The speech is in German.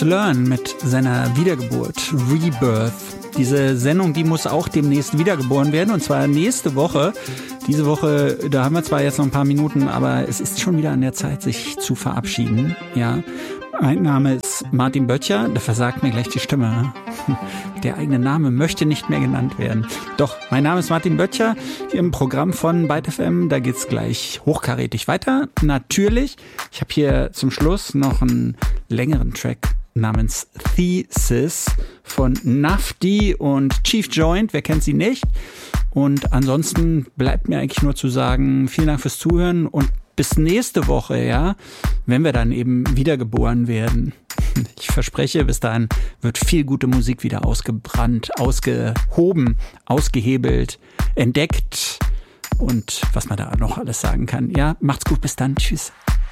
Slurn mit seiner Wiedergeburt, Rebirth. Diese Sendung, die muss auch demnächst wiedergeboren werden, und zwar nächste Woche. Diese Woche, da haben wir zwar jetzt noch ein paar Minuten, aber es ist schon wieder an der Zeit, sich zu verabschieden. Ja, mein Name ist Martin Böttcher, da versagt mir gleich die Stimme. Der eigene Name möchte nicht mehr genannt werden. Doch, mein Name ist Martin Böttcher, hier im Programm von Byte FM, da geht's gleich hochkarätig weiter. Natürlich, ich habe hier zum Schluss noch einen längeren Track namens Thesis von Nafti und Chief Joint, wer kennt sie nicht? Und ansonsten bleibt mir eigentlich nur zu sagen, vielen Dank fürs Zuhören und bis nächste Woche, ja, wenn wir dann eben wiedergeboren werden. Ich verspreche, bis dahin wird viel gute Musik wieder ausgebrannt, ausgehoben, ausgehebelt, entdeckt und was man da noch alles sagen kann. Ja, macht's gut, bis dann, tschüss.